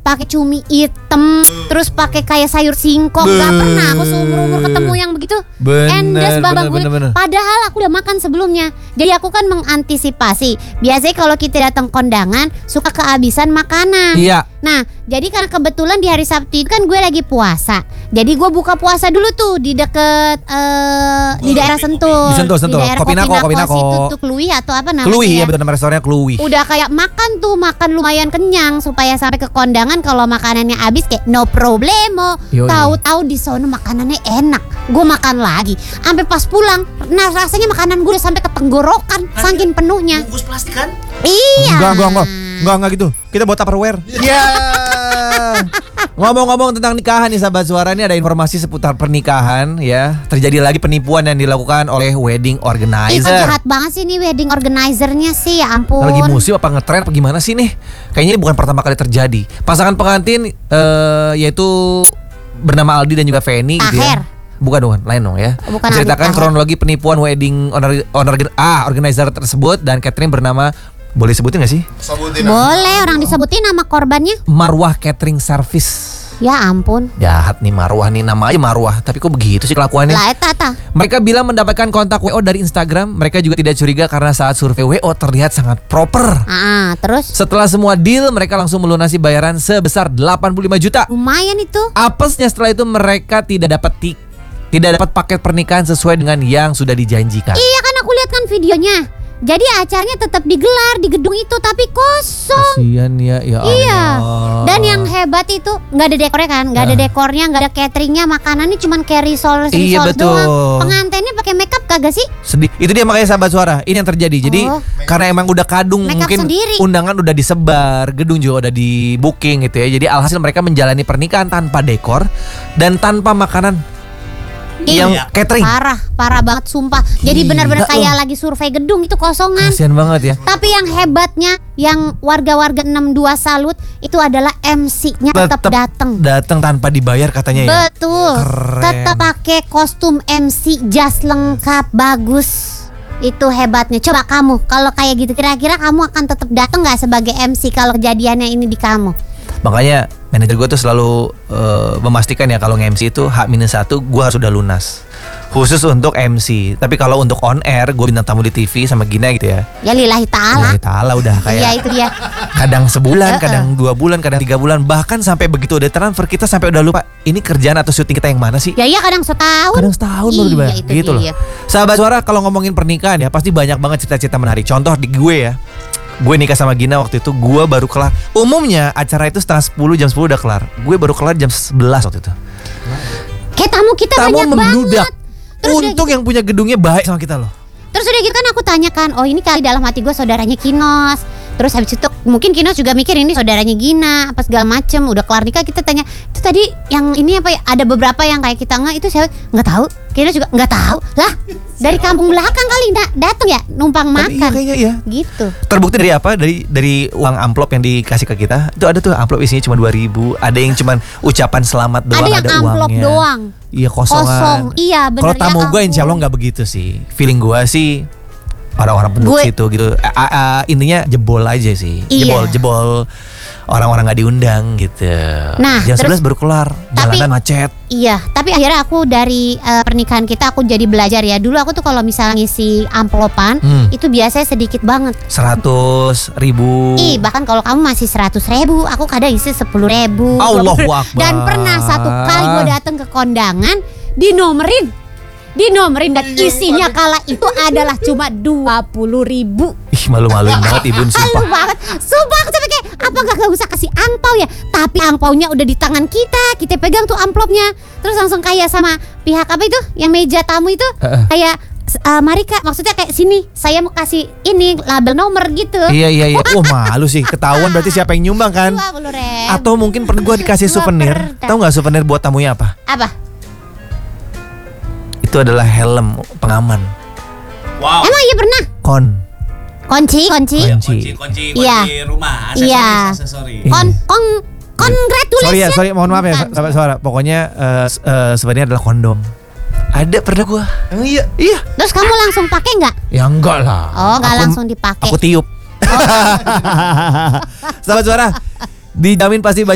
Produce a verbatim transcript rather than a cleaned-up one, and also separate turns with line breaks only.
pakai cumi hitam, terus pakai kayak sayur singkong. Gak pernah aku seumur umur ketemu yang begitu. Endes babak belur. Padahal aku udah makan sebelumnya. Jadi aku kan mengantisipasi. Biasanya kalau kita datang kondangan suka kehabisan makanan.
Iya.
Nah, jadi karena kebetulan di hari Sabtu itu kan gue lagi puasa. Jadi gue buka puasa dulu tuh di deket uh, di daerah Sentul.
Di Sentul, Sentul.
Di daerah
Kopinako, Kopinako.
Situ tuh Kluwi atau apa namanya?
Kluwi
ya,
ya betul, nama restorannya Kluwi.
Udah kayak makan tuh, makan lumayan kenyang supaya sampai ke kondangan kalau makanannya habis kayak no problemo. Tahu-tahu di sono makanannya enak. Gue makan lagi. Sampai pas pulang, nah rasanya makanan gue udah sampai ke tenggorokan saking penuhnya.
Bungkus plastik kan?
Iya.
Enggak, enggak, enggak. Enggak, enggak gitu. Kita bawa Tupperware. Iya. Yeah. Ngomong-ngomong tentang nikahan nih sahabat suara, ini ada informasi seputar pernikahan ya. Terjadi lagi penipuan yang dilakukan oleh wedding organizer.
Ih, jahat banget sih nih wedding organizernya sih, ya ampun.
Lagi musim apa ngetren apa gimana sih nih? Kayaknya ini bukan pertama kali terjadi. Pasangan pengantin uh, yaitu bernama Aldi dan juga Feni gitu ya. Bukan dong, lain dong ya.
Bukan.
Menceritakan kronologi penipuan wedding owner, owner ah, organizer tersebut dan catering bernama, boleh sebutin gak sih?
Sebutin.
Boleh, orang disebutin nama korbannya.
Marwah Catering Service.
Ya ampun.
Jahat nih Marwah nih, nama aja Marwah, tapi kok begitu sih kelakuannya?
Lah eta ta.
Mereka bilang mendapatkan kontak W O dari Instagram. Mereka juga tidak curiga karena saat survei W O terlihat sangat proper.
Ah, terus?
Setelah semua deal, mereka langsung melunasi bayaran sebesar delapan puluh lima juta.
Lumayan itu.
Apesnya setelah itu mereka tidak dapat tik tidak dapat paket pernikahan sesuai dengan yang sudah dijanjikan.
Iya kan, aku lihat kan videonya. Jadi acaranya tetap digelar di gedung itu tapi kosong.
Kasian ya, ya Allah.
Iya. Dan yang hebat itu nggak ada dekornya kan, nggak ada dekornya, nggak ada cateringnya, makanannya cuma kayak risol risol
Iya, betul.
doang. Pengantinnya pakai makeup kagak sih?
Sedih. Itu dia makanya sahabat suara. Ini yang terjadi. Jadi
Oh.
karena emang udah kadung,
Makeup
mungkin
sendiri.
undangan udah disebar, gedung juga udah di booking gitu ya. Jadi alhasil mereka menjalani pernikahan tanpa dekor dan tanpa makanan yang
Iya.
catering.
Parah, parah banget sumpah. Jadi
Gila
benar-benar kayak
loh.
lagi survei gedung itu kosongan.
Kasian banget ya.
Tapi yang hebatnya, yang warga-warga enam dua salut itu adalah M C-nya tetap datang.
Datang tanpa dibayar katanya ya.
Betul.
Keren.
Tetap pakai kostum M C, jas lengkap, bagus. Itu hebatnya. Coba kamu kalau kayak gitu, kira-kira kamu akan tetap datang nggak sebagai M C kalau kejadiannya ini di kamu?
Makanya manajer gue tuh selalu uh, memastikan ya kalau nge-M C itu H minus satu gue harus udah lunas. Khusus untuk M C. Tapi kalau untuk on air, gue bintang tamu di T V sama Gina gitu ya.
Ya lillahi ta'ala.
Ya ta'ala udah kayak.
Iya itu dia.
Kadang sebulan, kadang dua bulan, kadang tiga bulan. Bahkan sampai begitu udah transfer kita sampai udah lupa ini kerjaan atau syuting kita yang mana sih?
Ya iya kadang setahun.
Kadang setahun baru dibayar.
Iya, itu
Gitu loh.
dia.
Sahabat suara, kalau ngomongin pernikahan ya pasti banyak banget cerita-cerita menarik. Contoh di gue ya. Gue nikah sama Gina waktu itu, gue baru kelar. Umumnya acara itu setengah sepuluh, jam sepuluh udah kelar. Gue baru kelar jam sebelas waktu itu.
Kayak tamu kita
Tamu
banyak
membludak.
banget. Terus
Untung yang punya gedungnya baik sama kita loh.
Terus udah gitu kan aku tanyakan, oh ini kali dalam hati gue saudaranya Kinos. Terus habis itu mungkin Kinos juga mikir ini saudaranya Gina apa segala macem. Udah kelar nikah kita tanya, itu tadi yang ini apa ya? Ada beberapa yang kayak kita nggak, itu siapa? Nggak tahu. Kinos juga nggak tahu. Lah dari kampung belakang kali nggak datang ya numpang
Tapi
makan.
iya kayaknya iya.
Gitu.
Terbukti dari apa? Dari dari uang amplop yang dikasih ke kita. Itu ada tuh amplop isinya cuma dua ribu. Ada yang cuma ucapan selamat doang,
Ada
ada,
yang amplop
uangnya.
doang.
Iya kosongan.
Kosong. Iya benar.
Kalau tamu
ya
gue insya Allah
ampun.
nggak begitu sih. Feeling gue sih orang-orang penduduk
Gue-
situ gitu. A- a- a- intinya jebol aja sih.
Iya.
Jebol, jebol. Orang-orang nggak diundang gitu.
Nah,
jam
terus-
sebelas baru kelar.
Tapi-
Jalanan macet.
Iya, tapi akhirnya aku dari eh, pernikahan kita aku jadi belajar ya. Dulu aku tuh kalau misalnya ngisi amplopan
Hmm.
itu biasanya sedikit banget.
Seratus ribu.
Ih, bahkan kalau kamu masih seratus ribu, aku kadang isi sepuluh ribu.
Allahu Akbar.
Dan pernah satu kali gue datang ke kondangan, dinomerin, dinomerin dan isinya kala itu adalah cuma dua puluh ribu.
Ih, malu-maluin banget ibu,
Halu
sumpah.
banget, sumpah aku sampai kayak apa gak, gak usah kasih angpau ya? Tapi angpaunya udah di tangan kita, kita pegang tuh amplopnya, terus langsung kayak sama pihak apa itu, yang meja tamu itu,
Heeh.
kayak "Eh, mari kak, maksudnya kayak sini, saya mau kasih ini label nomor gitu."
Iya iya iya. Wah malu sih. Ketahuan berarti siapa yang nyumbang kan?
dua puluh ribu.
Atau mungkin pernah gue dikasih
Dua
souvenir.
per-
Tahu nggak souvenir buat tamunya apa?
Apa?
Itu adalah helm pengaman.
Wow.
Emang iya pernah?
Kon.
Kunci, kunci.
Kunci.
Kunci, kunci, kunci
Iya.
rumah, aksesoris,
Iya.
aksesoris.
Kon, kong, congratulations.
Sorry ya, sorry, mohon maaf ya,
Bukan.
sahabat suara. Pokoknya eh, s- eh, sebenarnya adalah kondom. Ada pernah gua. Emang iya? Iya.
Terus kamu langsung pakai nggak?
Ya enggak lah.
Oh, nggak
Aku-
langsung dipakai.
Aku tiup. Sahabat suara, dijamin pasti banyak